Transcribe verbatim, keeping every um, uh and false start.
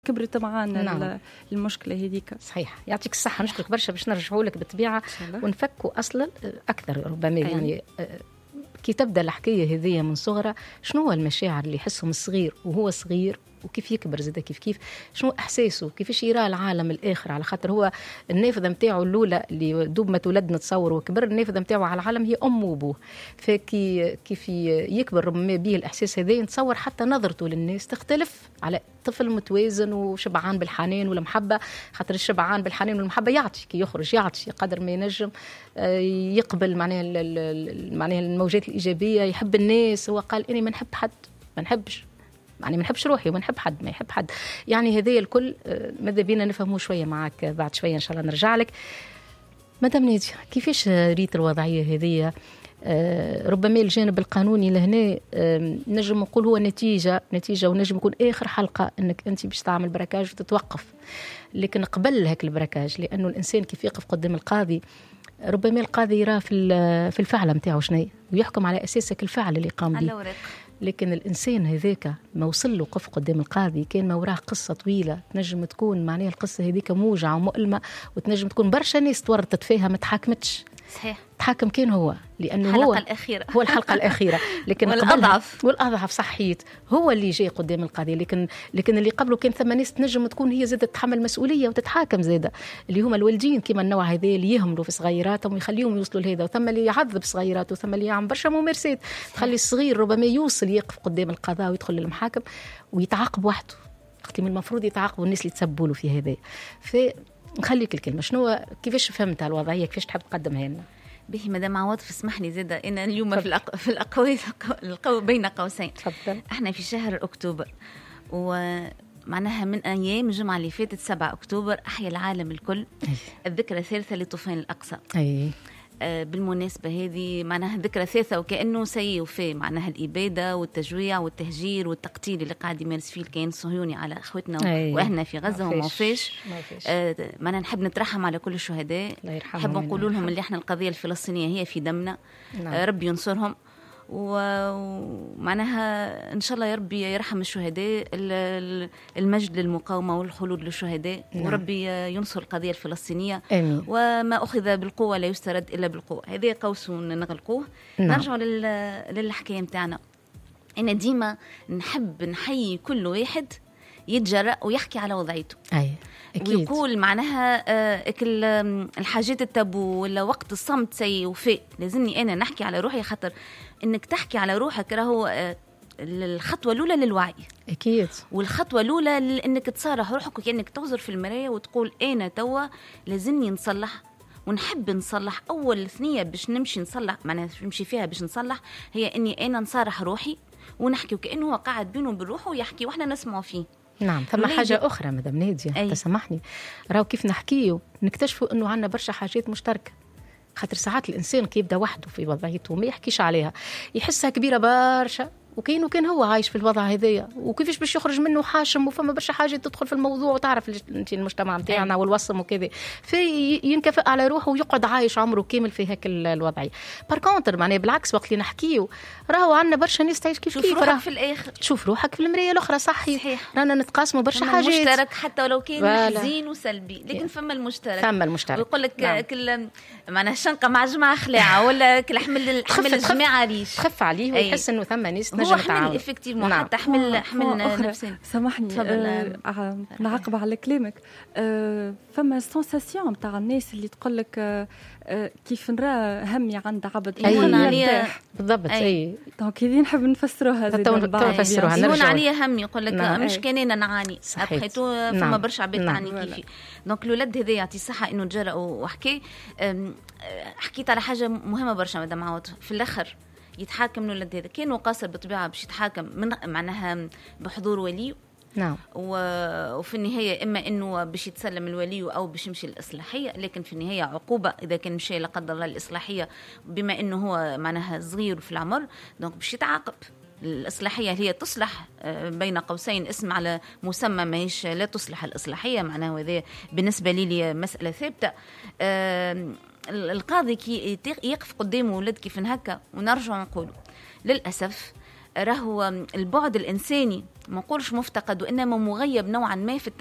كبرت معانا نعم. المشكلة هذيك. صحيح، يعطيك الصحة. نشكرك برشا باش نرجعوا لك بالطبيعة ونفكوا أصلا أكثر ربما. أي. يعني كي تبدأ الحكاية هذه من صغرى، شنو هو المشاعر اللي يحسهم الصغير وهو صغير، وكيف يكبر زاد كيف كيف، شنو احساسه، كيفاش يرى العالم الاخر، على خاطر هو النافذه نتاعو الاولى اللي دوب ما تولد نتصور وكبر، النافذه نتاعو على العالم هي امه وابوه. فكي كيف يكبر ربما به الاحساس هذا، نتصور حتى نظرته للناس تختلف على طفل متوازن وشبعان بالحنان والمحبه. خاطر الشبعان بالحنان والمحبه يعطي، كي يخرج يعطي قدر ما ينجم، يقبل معناها معناها الموجات الايجابيه، يحب الناس. هو قال اني ما نحب حد، ما نحبش يعني ما نحبش روحي وما نحب حد، ما يحب حد. يعني هذايا الكل ماذا بينا نفهمه شويه معك بعد شويه ان شاء الله نرجع لك. مدام نادية، كيفاش ريت الوضعيه هذه؟ ربما الجانب القانوني لهنا نجم نقول هو نتيجه نتيجه ونجم يكون اخر حلقه انك انت باش تعمل براكاج وتتوقف، لكن قبل هيك البراكاج، لانه الانسان كيف يقف قدام القاضي ربما القاضي يراه في في الفعل نتاعو شنو ويحكم على اساسك الفعل اللي قام به. لكن الإنسان هذاك ما وصل له قف قدام القاضي كان ما وراه قصة طويلة، تنجم تكون معناها القصة هذيك موجعة ومؤلمة، وتنجم تكون برشا ناس تورطت فيها ما تحاكمتش. صحيح. تحاكم كان هو لأنه الحلقة هو الأخيرة. هو الحلقة الأخيرة لكن والأضعف والأضعف صحيت هو اللي جاي قدام القاضي. لكن لكن اللي قبله كان ثم ناس تنجم تكون هي زادة تتحمل مسؤولية وتتحاكم زادة، اللي هما الوالدين كما النوع هذا اللي يهملوا في صغيراتهم ويخليهم يوصلوا لهذا، وثم اللي يعذب صغيراته، وثم اللي يعمل برشا ممارسات تخلي الصغير ربما يوصل يقف قدام القضاء ويدخل للمحاكم ويتعاقب وحده، وقت من المفروض يتعاقبوا الناس اللي تسبوا له في هذا. فنخليك الكلمة، شنو كيفاش فهمت الوضعية، كيفاش تحب تقدمها لنا؟ به مدام عواطف اسمح لي زيادة إن اليوم في الأق... في الأقوى القو... بين قوسين تفضل. احنا في شهر أكتوبر، ومعناها من أيام الجمعة اللي فاتت سبعة أكتوبر أحيا العالم الكل أي. الذكرى الثالثة لطوفان الأقصى. أي. آه بالمناسبة هذه معناها ذكرى ثالثة وكأنه سيوفي معناها الإبادة والتجويع والتهجير والتقتيل اللي قاعد يمارس فيه الكيان الصهيوني على أخوتنا وأهلنا في غزة وما فيش. آه معناها نحب نترحم على كل الشهداء، نحب نقول لهم اللي احنا القضية الفلسطينية هي في دمنا. نعم. آه ربي ينصرهم، ومعناها إن شاء الله يا ربي يرحم الشهداء، المجد للمقاومة والخلود للشهداء. نعم. وربي ينصر القضية الفلسطينية. آمين. وما أخذ بالقوة لا يسترد إلا بالقوة، هذه قوس نغلقوه. نعم. نرجع للحكاية متاعنا. أنا ديما نحب نحيي كل واحد يتجرأ ويحكي على وضعيته. أي. أكيد. ويقول معناها آه الحاجات التابو ولا وقت الصمت سيء وفاء. لازمني أنا نحكي على روحي، خاطر إنك تحكي على روحك راهو آه الخطوة الأولى للوعي. أكيد. والخطوة الأولى لأنك تصارح روحك، وكأنك تنظر في المراية وتقول أنا توا لازمني نصلح ونحب نصلح. أول ثنية باش نمشي نصلح معناها نمشي فيها باش نصلح هي إني أنا نصارح روحي ونحكي، وكأنه هو قاعد بينه بالروح ويحكي وإحنا نسمع فيه. نعم. ثم حاجة أخرى مدام نادية تسمحني، راهو كيف نحكيه نكتشفوا أنه عنا برشا حاجات مشتركة. خاطر ساعات الإنسان كي يبدأ وحده في وضعيته ما يحكيش عليها، يحسها كبيرة برشا، وكين وكان هو عايش في الوضع هذايا وكيفاش باش يخرج منه حاشم، وفما برشا حاجة تدخل في الموضوع وتعرف انت المجتمع متاعنا والوصم وكذا، في ينكفئ على روحه ويقعد عايش عمره كامل في هيك الوضعية. باركونتر معناه بالعكس وقت اللي نحكيه راهو عندنا برشا ناس تعيش كيف كيف، روحك في الآخر تشوف روحك في المراية الأخرى. صحيح. رانا نتقاسموا برشا حاجات مشترك حتى ولو كان حزين وسلبي، لكن فما المشترك. فما المشترك. ويقول لك نعم. كل معناها شنقة مع جماعة خلاعة ولا كل حمل حمل الجماعة ريش خف عليه ويحس إنه ثم ناس نجم تعاون. نعم. حتى حمل حمل نفسي. سامحني آه نعقب على كلامك. آه فما سنساسيون تاع الناس اللي تقول لك آه آه كيف نرى همي عند عبد يهون عليا بالضبط. اي دونك اللي نحب نفسروها زي نفسروها يهون عليا همي يقول لك نعم. مش كان انا نعاني بقيتو فما برشا عباد تعاني نعم. كيفي. دونك الولد هذا يعطي صحه انه تجرأ وحكي. حكيت على حاجه مهمه برشا مدام عواطف في الاخر. يتحاكم الولد هذا كان قاصر بالطبيعه باش يتحاكم من معناها بحضور ولي. نعم. وفي النهايه اما انه باش يتسلم الولي او باش يمشي للاصلاحيه، لكن في النهايه عقوبه اذا كان مشي لا قدر الله الاصلاحيه بما انه هو معناها صغير في العمر، دونك باش يتعاقب. الإصلاحية هي تصلح بين قوسين اسم على مسمى، ماهيش لا تصلح الإصلاحية معناه. وهذا بالنسبة لي مسألة ثابتة. القاضي كي يقف قدامه ولد كيف هكا، ونرجع نقوله للأسف راهو البعد الإنساني ما نقولش مفتقد وإنما مغيب نوعا ما في